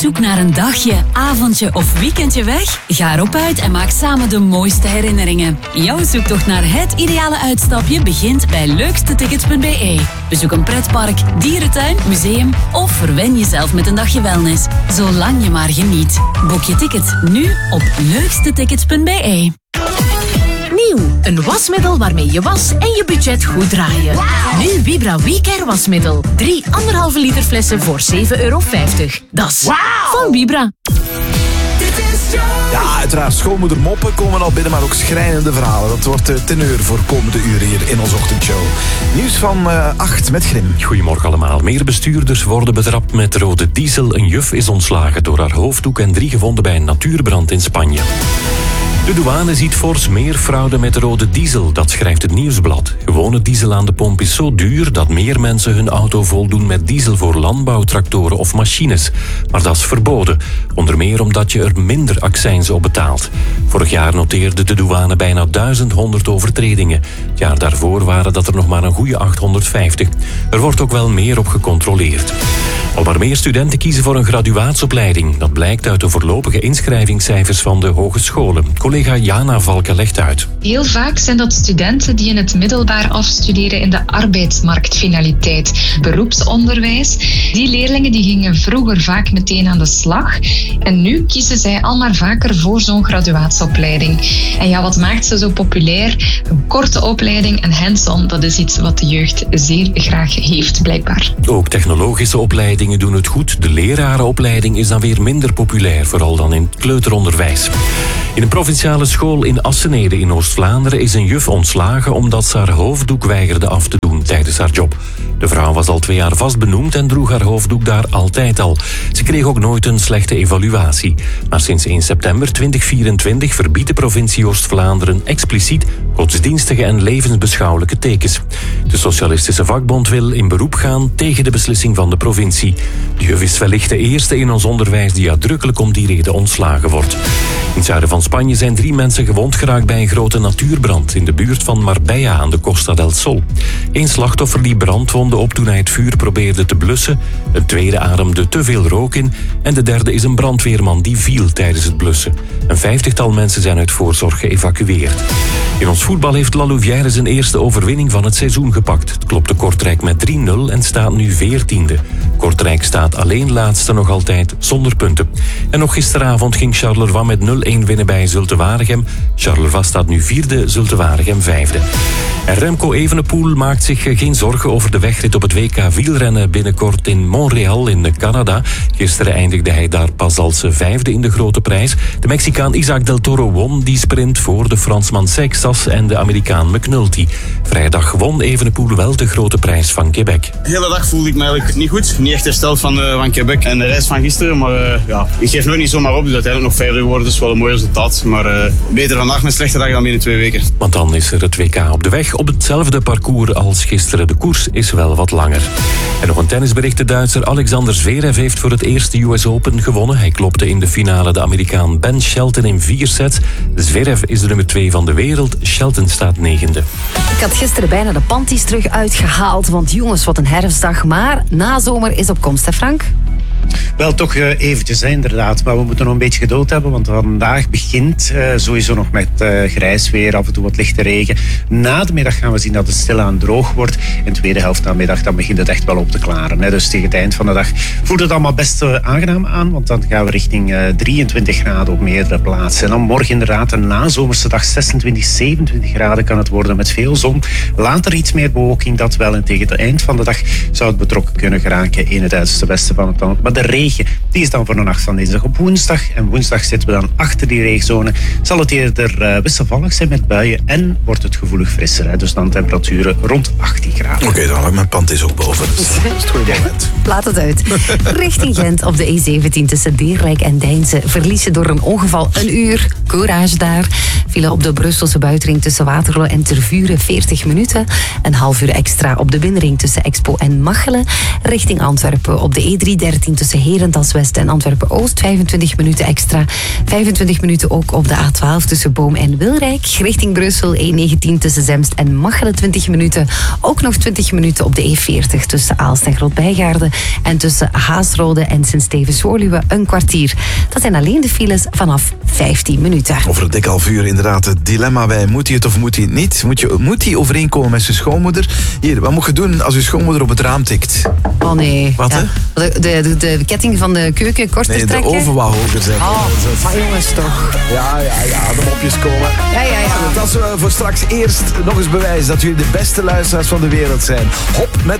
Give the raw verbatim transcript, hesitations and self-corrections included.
zoek naar een dagje, avondje of weekendje weg? Ga erop uit en maak samen de mooiste herinneringen. Jouw zoektocht naar het ideale uitstapje begint bij leukstetickets punt b e. Bezoek een pretpark, dierentuin, museum of verwen jezelf met een dagje wellness. Zolang je maar geniet. Boek je ticket nu op leukstetickets punt b e. Nieuw, een wasmiddel waarmee je was en je budget goed draaien. Wow. Nu Vibra WeCare wasmiddel. Drie anderhalve liter flessen voor zeven euro vijftig. Dat is wow. Van Vibra. Ja, uiteraard. Schoonmoeder moppen komen al binnen, maar ook schrijnende verhalen. Dat wordt de teneur voor komende uren hier in onze ochtendshow. Nieuws van uh, acht met Grim. Goedemorgen allemaal. Meer bestuurders worden betrapt met rode diesel. Een juf is ontslagen door haar hoofddoek en drie gevonden bij een natuurbrand in Spanje. De douane ziet fors meer fraude met rode diesel, dat schrijft het Nieuwsblad. Gewone diesel aan de pomp is zo duur dat meer mensen hun auto voldoen met diesel voor landbouwtractoren of machines. Maar dat is verboden, onder meer omdat je er minder accijns op betaalt. Vorig jaar noteerde de douane bijna duizend honderd overtredingen. Het jaar daarvoor waren dat er nog maar een goede achthonderdvijftig. Er wordt ook wel meer op gecontroleerd. Al maar meer studenten kiezen voor een graduaatsopleiding. Dat blijkt uit de voorlopige inschrijvingscijfers van de hogescholen. Collega Jana Valken legt uit. Heel vaak zijn dat studenten die in het middelbaar afstuderen in de arbeidsmarktfinaliteit, beroepsonderwijs. Die leerlingen die gingen vroeger vaak meteen aan de slag. En nu kiezen zij al maar vaker voor zo'n graduaatsopleiding. En ja, wat maakt ze zo populair? Een korte opleiding en hands-on, dat is iets wat de jeugd zeer graag heeft, blijkbaar. Ook technologische opleidingen doen het goed. De lerarenopleiding is dan weer minder populair, vooral dan in het kleuteronderwijs. In een provinciale school in Assenede in Oost-Vlaanderen is een juf ontslagen omdat ze haar hoofddoek weigerde af te doen tijdens haar job. De vrouw was al twee jaar vast benoemd en droeg haar hoofddoek daar altijd al. Ze kreeg ook nooit een slechte evaluatie. Maar sinds één september tweeduizend vierentwintig verbiedt de provincie Oost-Vlaanderen expliciet godsdienstige en levensbeschouwelijke tekens. De Socialistische Vakbond wil in beroep gaan tegen de beslissing van de provincie. De juf is wellicht de eerste in ons onderwijs die uitdrukkelijk om die reden ontslagen wordt. In het zuiden van Spanje zijn drie mensen gewond geraakt bij een grote natuurbrand in de buurt van Marbella aan de Costa del Sol. Eén slachtoffer liep brandwonden op toen hij het vuur probeerde te blussen. Een tweede ademde te veel rook in en de derde is een brandweerman die viel tijdens het blussen. Een vijftigtal mensen zijn uit voorzorg geëvacueerd. In ons voetbal heeft La Louvière zijn eerste overwinning van het seizoen gepakt. Het klopte Kortrijk met drie nul en staat nu veertiende. Kortrijk staat alleen laatste nog altijd zonder punten. En nog gisteravond ging Charleroi met nul-één winnen bij Zulte Waregem. Charleroi staat nu vierde, Zulte Waregem vijfde. En Remco Evenepoel maakt zich geen zorgen over de wegrit op het W K wielrennen binnenkort in Montreal in Canada. Gisteren eindigde hij daar pas als vijfde in de grote prijs. De Mexicaan Isaac del Toro won die sprint voor de Fransman Seixas en de Amerikaan McNulty. Vrijdag won Evenepoel wel de grote prijs van Quebec. De hele dag voelde ik me eigenlijk niet goed. Niet echt hersteld van, uh, van Quebec en de reis van gisteren. Maar uh, ja, ik geef nooit niet zomaar op. Dus uiteindelijk nog vijfde geworden. Dat is wel een mooi resultaat. Maar uh, beter vandaag met slechte dag dan binnen twee weken. Want dan is er het W K op de weg. Op hetzelfde parcours als gisteren. De koers is wel wat langer. En nog een tennisbericht. De Duitser Alexander Zverev heeft voor het eerst de U S Open gewonnen. Hij klopte in de finale de Amerikaan Ben Shelton in vier sets. Zverev is de nummer twee van de wereld. Shelton staat negende. Ik had gisteren bijna de panties terug uitgehaald. Want jongens, wat een herfstdag. Maar nazomer is op komst, hè Frank? Wel, toch uh, eventjes, hè, inderdaad. Maar we moeten nog een beetje geduld hebben, want vandaag begint uh, sowieso nog met uh, grijs weer, af en toe wat lichte regen. Na de middag gaan we zien dat het stilaan droog wordt. In de tweede helft van de middag dan begint het echt wel op te klaren. Hè. Dus tegen het eind van de dag voelt het allemaal best uh, aangenaam aan, want dan gaan we richting uh, drieëntwintig graden op meerdere plaatsen. En dan morgen inderdaad een nazomerse dag, zesentwintig, zevenentwintig graden kan het worden met veel zon. Later iets meer bewolking, dat wel. En tegen het eind van de dag zou het betrokken kunnen geraken in het uiterste westen van het land. Maar de regen, die is dan voor de nacht van dinsdag op woensdag. En woensdag zitten we dan achter die regenzone. Zal het eerder uh, wisselvallig zijn met buien en wordt het gevoelig frisser. Hè? Dus dan temperaturen rond achttien graden. Oké, okay, dan mijn pand is ook boven. Dus dat is het goede moment. Laat het uit. Richting Gent op de E zeventien tussen Deerlijk en Deinze verliezen door een ongeval een uur. Courage daar. File op de Brusselse buitenring tussen Waterloo en Tervuren veertig minuten. Een half uur extra op de binnenring tussen Expo en Machelen. Richting Antwerpen op de E driehonderddertien tussen Herentals West en Antwerpen-Oost. vijfentwintig minuten extra. vijfentwintig minuten ook op de A twaalf tussen Boom en Wilrijk. Richting Brussel E negentien tussen Zemst en Machelen twintig minuten. Ook nog twintig minuten op de E veertig tussen Aalst en Groot-Bijgaarden. En tussen Haasrode en Sint-Stevens-Woluwe een kwartier. Dat zijn alleen de files vanaf vijftien minuten. Over een dik half uur inderdaad het dilemma bij moet hij het of moet hij het niet? Moet, je, moet hij overeenkomen met zijn schoonmoeder? Hier, wat moet je doen als je schoonmoeder op het raam tikt? Oh nee. Wat, ja. hè? De, de, de, de ketting van de keuken korter nee, trekken? Nee, de oven wat hoger zetten. Oh, maar jongens toch. Ja, ja, ja, de mopjes komen. Ja, ja, ja. Dat is uh, voor straks eerst nog eens bewijs dat jullie de beste luisteraars van de wereld zijn. Hop met